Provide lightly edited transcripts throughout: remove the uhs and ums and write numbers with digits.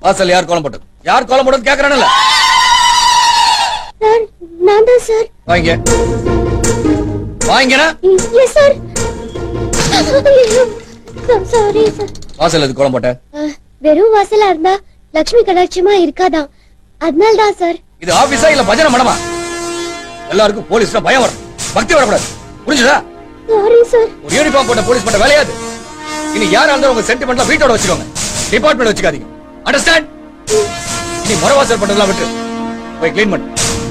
வாசல் யார் கோலம் போட்டது? யார் கோலம் போட்டது கேக்குறானல்ல? சார் நான் தான் சார். வாங்க வாங்கனா. Yes sir. Sorry sir. வாசல் எது கோலம் போட்ட? வெறும் வாசலா இருந்தா லட்சுமி கடாட்சியமா இருக்காதா, அதனால தான் சார். இது ஆபீஸா இல்ல பஜனை மடமா? எல்லாருக்கும் போலீஸ்னா பயம் வரும், பக்தி வரக்கூடாது. புரிஞ்சுதா? Sorry sir. ஒரு யூனிஃபார்ம் போட்ட போலீஸ் பண்ண வேலையாது. இனி யாரா இருந்தாலும் உங்க சென்டிமெண்ட்லாம் வீட்டோட வச்சுக்கோங்க, டிபார்ட்மெண்ட் வச்சுக்காதீங்க. அண்டர்ஸ்டாண்ட்? இனி மரவாசல் பண்றதெல்லாம் விட்டு போய் க்ளீன் பண்ணு.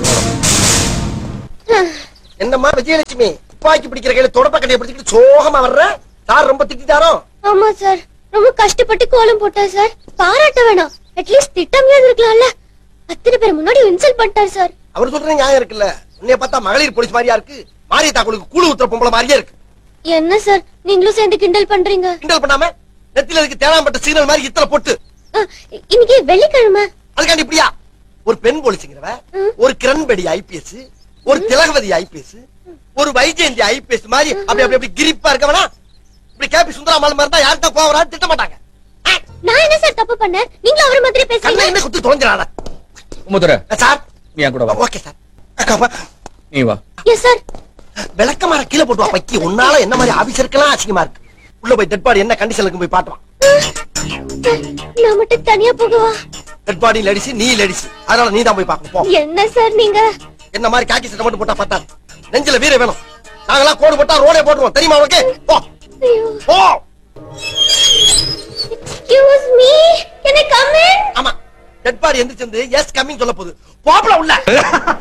என்னம்மா விஜயலட்சுமி, துப்பாக்கி பிடிக்கிற கையில தொடப்ப கட்டையை பிடிச்சிட்டு சோகமா வர்ற? சார் ரொம்ப திட்டாரோ? ஆமா சார், ரொம்ப கஷ்டப்பட்டு கோலம் போட்டா சார். பாராட்ட வேணாம், அட்லீஸ்ட் திட்டமையாவது இருக்கலாம்ல. அத்தனை பேர் முன்னாடி இன்சல்ட் பண்ணிட்டார் சார். அவர் சொல்ற நியாயம் இருக்குல்ல. உன்னைய பார்த்தா மகளிர் போலீஸ் மாதிரியா இருக்கு, மாரியத்தாக்குளுக்கு கூழு ஊத்துற பொம்பளை மாதிரியே இருக்கு. என்ன சார் நீங்களும் சேர்ந்து கிண்டல் பண்றீங்க? கிண்டல் பண்ணாம நெத்தில இருக்கு தேனாம்பட்ட சிக்னல் மாதிரி இத்தனை போட்டு. இன்னைக்கு வெள்ளிக்கிழமை, அதுக்காண்டி இப்படியா? ஒரு பெண் போலீஸ்ங்கிறவ, ஒரு கிரண்பேடி ஐபிஎஸ், ஒரு திலகவதி ஐபிஎஸ், ஒரு வைஜெயந்தி ஐபிஎஸ் மாதிரி அப்படி அப்படி அப்படி கிரிப்பா இருக்கவனா? இப்படி கேபி சுந்தராமல் மாதிரி தான் யார்கிட்ட கோவரா திட்ட மாட்டாங்க. நான் என்ன சார் தப்பு பண்ணேன்? நீங்களும் அவரை மாதிரி கண்ணை பேசுறீங்க. என்ன குத்து தொலைஞ்சிடாத. உமுதுரை, சார் நீ என் கூட வா. Okay sir. நீ வா. Yes sir. விளக்கமாற கீழே போட்டு வா பக்கி. உன்னால என்ன மாதிரி ஆபீசருக்கெல்லாம் அசிங்கமா இருக்கு. உள்ள போய் டெட் பாடி என்ன கண்டிஷன்ல இருக்கு போய் பாட்டுவான். நான் மட்டும் தனியா போகவா? டெட் பாடி லடிச்சு நீ லடிச்சு, அதனால நீ தான் போய் பார்க்கணும். போ. என்ன சார் நீங்க? என்ன மாதிரி காக்கி சட்டை மட்டும் போட்டா பத்தாது, நெஞ்சில வீர வேணும். நாங்கெல்லாம் கோடு போட்டா ரோடே போட்டுருவோம், தெரியுமா உனக்கு? போ போ. Excuse me, can I come in? ஆமா, டெட் பாடி எந்திரிச்சு எஸ் கம்மிங் சொல்ல போகுது. போப்ல உள்ள